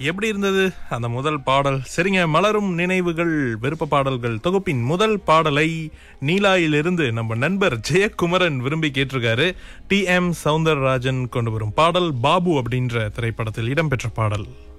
எப்படி இருந்தது அந்த முதல் பாடல்? சரிங்க, மலரும் நினைவுகள் விருப்ப பாடல்கள் தொகுப்பின் முதல் பாடலை நீலாயிலிருந்து நம்ம நண்பர் ஜெயக்குமரன் விரும்பி கேட்டிருக்காரு. TM சௌந்தரராஜன் கொண்டு வரும் பாடல் பாபு அப்படின்ற திரைப்படத்தில் இடம்பெற்ற பாடல்.